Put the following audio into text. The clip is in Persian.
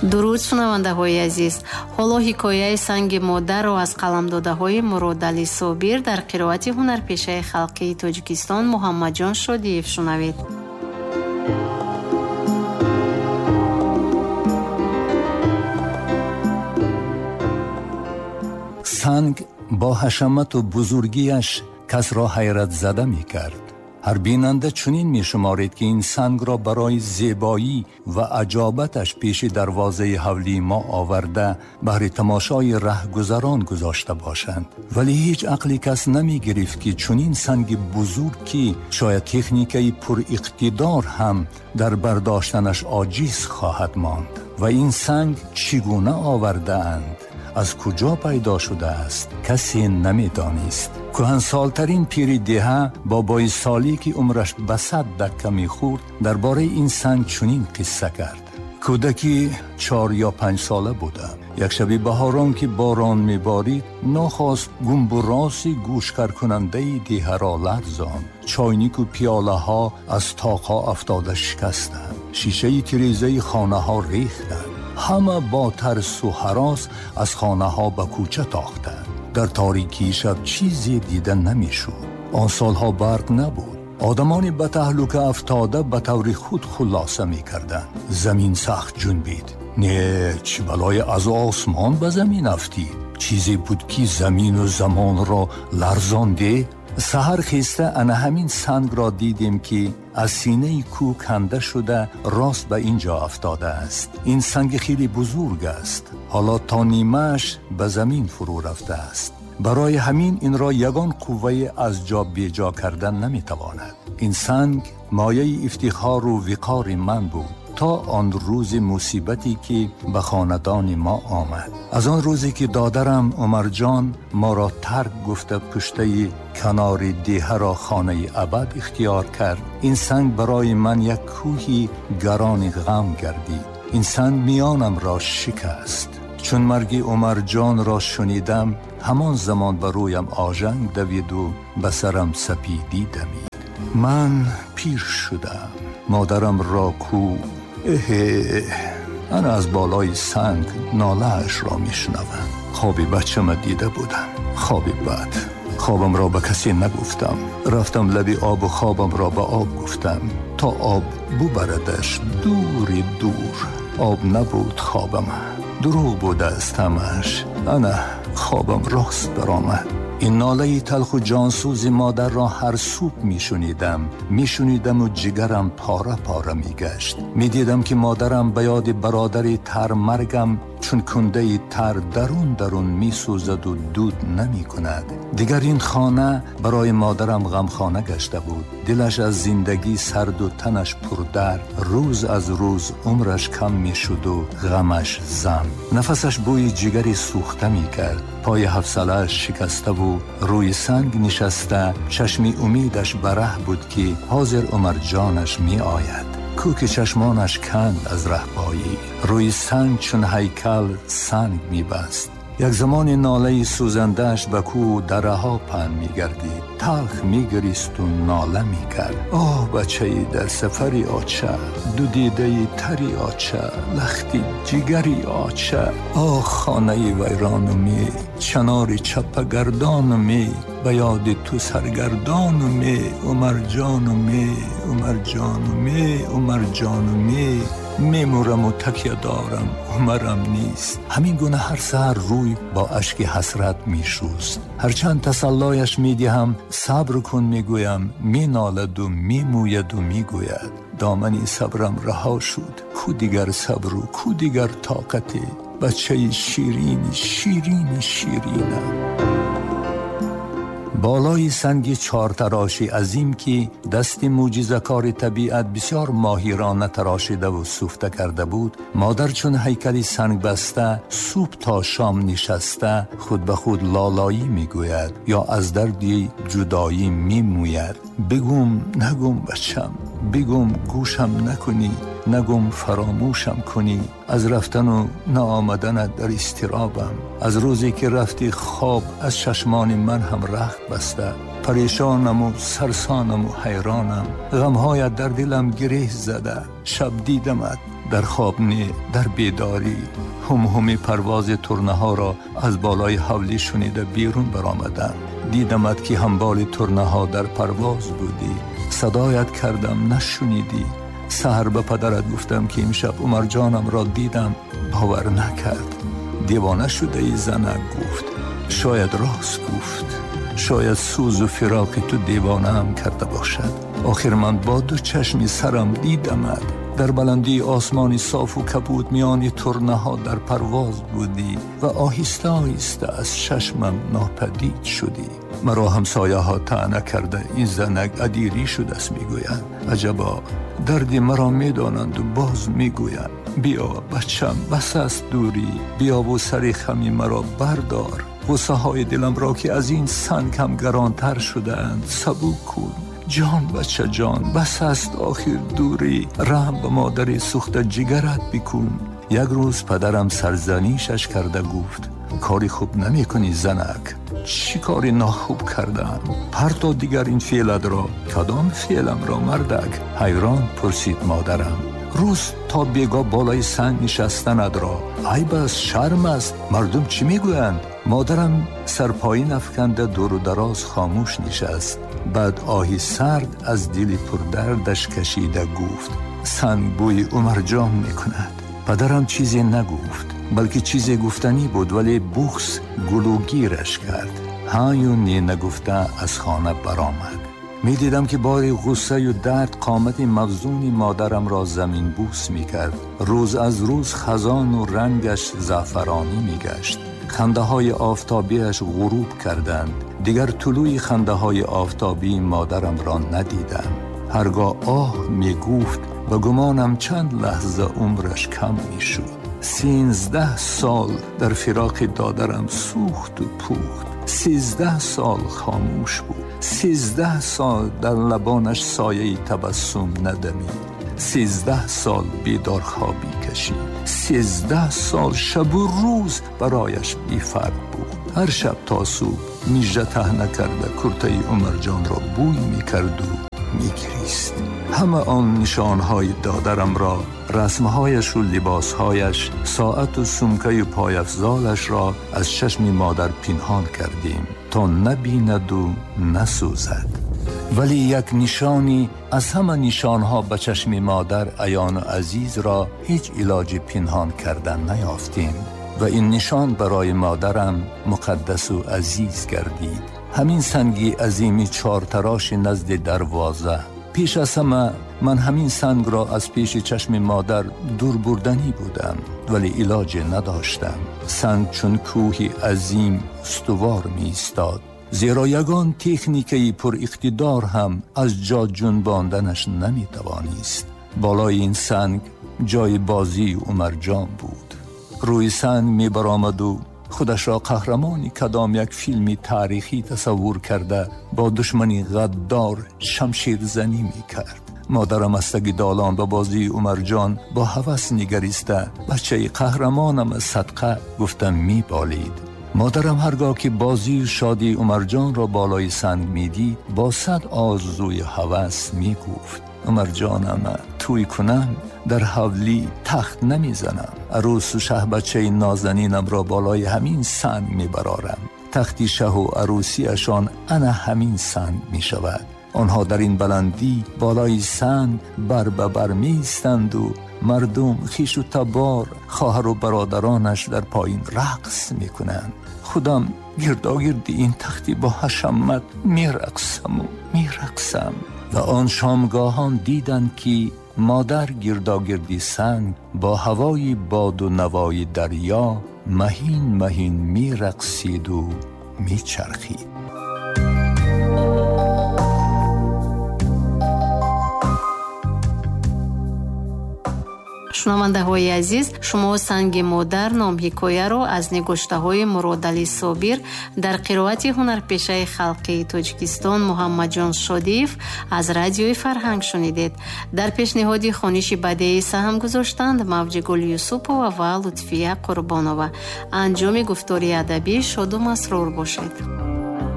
درود شنونده های عزیز، حالا حکایه سنگ ماده را از قلمداده های مراد علی صابر در قرائت هنرپیشه خلقی تاجیکستان محمد جان شادیف شنوید. سنگ با حشمت و بزرگیش کس را حیرت زده می کرد. هر بیننده چنین می شمارید که این سنگ را برای زیبایی و عجابتش پیش دروازه حولی ما آورده بهر تماشای رهگذران گذاشته باشند. ولی هیچ عقلی کس نمی گرفت که چنین سنگ بزرگی شاید تکنیکی پر اقتدار هم در برداشتنش عاجز خواهد ماند. و این سنگ چگونه آورده اند؟ از کجا پیدا شده است؟ کسی نمی‌دانست. کهنسالترین پیر دهه بابای سالی که عمرش به 100 دکه می‌خورد درباره این سنگ چنین قصه کرد. کودکی 4 یا 5 ساله بودم. یک شب بهاران که باران می‌بارید، ناخواست گنبراسی گوشکر کننده دیه را لرزاند. چاینک و پیاله ها از طاق‌ها افتاده شکستند. شیشه تریزه خانه ها ریختند. همه با ترس و هراس از خانه ها به کوچه تاختند. در تاریکی شب چیزی دیده نمیشد. آن سالها برق نبود. آدمانی به تهلکه افتاده به طور خود خلاصه میکردند. زمین سخت جنبید. نه چه بلای از آسمان به زمین افتید. چیزی بود که زمین و زمان را لرزانده. سحر خیسته انا همین سنگ را دیدیم که از سینه کوه کنده شده راست به اینجا افتاده است. این سنگ خیلی بزرگ است. حالا تا نیمه‌اش به زمین فرو رفته است. برای همین این را یگان قوه از جا بیجا کردن نمیتواند. این سنگ مایه افتخار و وقار من بود تا آن روز مصیبتی که به خاندان ما آمد. از آن روزی که دادرم عمر جان ما را ترک گفته پشته کنار دیه را خانه ابد اختیار کرد، این سنگ برای من یک کوهی گران غم گردید. این سنگ میانم را شکست. چون مرگ عمر جان را شنیدم همان زمان بر رویم آژنگ دوید و به سرم سپیدی دمید. من پیر شدم. مادرم را کو انا از بالای سنگ ناله‌اش را میشنوم. خوابی بچه‌م دیده بودم. خوابی بد. خوابم را به کسی نگفتم. رفتم لبی آب و خوابم را به آب گفتم تا آب ببردش دوری دور. آب نبود خوابم، دروغ بود است همش. انا خوابم راست برآمد. این ناله تلخ و جانسوز مادر را هر صبح میشنیدم و جگرم پاره پاره میگشت. میدیدم که مادرم به یاد برادر تر مرگم چون کنده تر درون میسوزد و دود نمی کند. دیگر این خانه برای مادرم غمخانه گشته بود. دلش از زندگی سرد و تنش پردر. روز از روز عمرش کم می شد و غمش زم. نفسش بوی جگری سوخته می کرد. پای حفصله‌اش شکسته و روی سنگ نشسته. چشمی امیدش بره بود که حاضر عمر جانش می آید. کوک چشمانش کند از رهبایی. روی سنگ چون هیکل سنگ می بست. یک زمان ناله سوزندهش به کوه دره ها پن می گردید. تلخ می گریست و ناله می کرد. آه بچه‌ای در سفری آچه، دو دیده تری آچه، لختی جگری آچه. آه خانه ویران می، چنار چپه گردان می، به یاد تو سرگردان می، عمر جان می، عمر جان می، عمر جان می. میمورم و تکیه دارم، عمرم نیست. همین گونه هر سحر روی با اشک حسرت میشوست. هرچند تسلایش میدهم صبر کن میگویم، مینالد و میموید و میگوید دامنی صبرم رها شد. کو دیگر صبر و کو دیگر طاقتی، بچه شیرینی شیرینم. بالای سنگ چارتراشی عظیم که دست معجزه‌کار طبیعت بسیار ماهرانه تراشیده و سوخته کرده بود، مادر چون هیکلی سنگ بسته صبح تا شام نشسته خود به خود لالایی میگوید یا از دردی جدایی میموید. بگم نگم بچم، بگم گوشم نکنی، نگم فراموشم کنی. از رفتن و نآمدن در استرابم. از روزی که رفتی خواب از چشمان من هم رخت بسته. پریشانم و سرسانم و حیرانم. غمهایت در دلم گره زده. شب دیدمت در خواب نه در بیداری هم پرواز ترنه ها را از بالای حولی شنیده بیرون برآمدم. دیدمت که همبال ترنه ها در پرواز بودی. صدایت کردم نشنیدی. سحر به پدرت گفتم که امشب عمر جانم را دیدم. باور نکرد. دیوانه شده ای زنک گفت. شاید راست گفت. شاید سوز و فراق تو دیوانه هم کرده باشد. آخر من با دو چشمی سرم دیدمت. در بلندی آسمانی صاف و کبود میان ترنه ها در پرواز بودی و آهسته آهسته از چشمم ناپدید شدی. مرا همسایه ها طعنه کرده این زنک ادیری شده است میگویند. عجبا دردی مرا میدانند و باز میگویند بیا بچم بس است دوری، بیا و سر خمی مرا بردار. غصه های دلم را که از این سنگ هم گرانتر شده اند سبوک کن. جان بچه جان بس است آخر دوری، رحم به مادر سوخته جگرت بکن. یک روز پدرم سرزنیشش کرده گفت کاری خوب نمی کنی زنک. چی کاری ناخوب کردم؟ پرتا دیگر این فعلت را. کدام فعلم را مردک؟ حیران پرسید مادرم. روز تا بیگا بالای سنگ نشستند را. ای بس شرم است، مردم چی میگویند؟ مادرم سرپایی افکنده دور و دراز خاموش نشست. بعد آهی سرد از دل پردردش کشیده گفت سنگ بوی عمر جان میکند. پدرم چیزی نگفت بلکه چیزی گفتنی بود ولی بوخس گلوگیرش کرد. هایونی نگفته از خانه برآمد. می دیدم که بار غصه و درد قامت مفزون مادرم را زمین بوس می کرد. روز از روز خزان و رنگش زعفرانی می گشت. خنده های آفتابیش غروب کردند. دیگر طلوع خنده های آفتابی مادرم را ندیدم. هرگاه آه می گفت و گمانم چند لحظه عمرش کم می شد. 13 سال در فراق دادرم سوخت و پوخت. 13 سال خاموش بود. 13 سال در لبانش سایه تبسم ندمید. 13 سال بیدار خوابی کشید. 13 سال شب و روز برایش بی فرق بود. هر شب تا صبح میجه تهنه کرده کرته عمر جان را بوی میکرد و میگریست. همه آن نشانهای دادرم را، رسمهایش و لباسهایش، ساعت و سمکه و پایفزالش را از چشم مادر پنهان کردیم تا نبیند و نسوزد. ولی یک نشانی از همه نشانها به چشم مادر عیان و عزیز را هیچ علاج پنهان کردن نیافتیم و این نشان برای مادرم مقدس و عزیز گردید. همین سنگی عظیمی چارتراش نزد دروازه. پیش از همه من همین سنگ را از پیش چشم مادر دور بردنی بودم ولی علاج نداشتم. سنگ چون کوهی عظیم استوار می ایستاد، زیرا یگان تکنیکی پر اقتدار هم از جا جنباندنش نمی توانست. بالای این سنگ جای بازی عمر جان بود. روی سنگ می برآمد و خودش را قهرمانی کدام یک فیلمی تاریخی تصور کرده با دشمنی غدار شمشیر زنی می کرد. مادرم استگی دالان به بازی عمر جان با هوس نگریسته بچه قهرمانم صدقه گفتم می بالید. مادرم هرگاه که بازی و شادی عمر جان را بالای سنگ می دید با صد آرزوی هوس می گفت عمر جانم توی کنم در حولی تخت نمی زنم. عروس و شه بچه نازنینم را بالای همین سنگ می برارم. تختی شه و عروسیشان انا همین سنگ می شود. آنها در این بلندی بالای سنگ بر به بر می ایستند و مردم خویش و تبار خواهر و برادرانش در پایین رقص می کنند. خودم گرداگرد این تختی با حشمت می رقصم و آن شامگاهان دیدند که مادر گرداگردی سنگ با هوای باد و نوای دریا مهین می رقصید و می چرخید. شنونده های عزیز، شما سنگ مادر نام حکایه رو از نگشته های مرادعلی صابر در قرائت هنرپیشه خلقی تاجیکستان محمد جان شادیف از رادیوی فرهنگ شنیدید. در پیشنهادی خوانش بدیعی سهم گذاشتند موج گل یوسفова و لطفیه قربانова. انجام گفتاری ادبی شاد و مسرور باشید.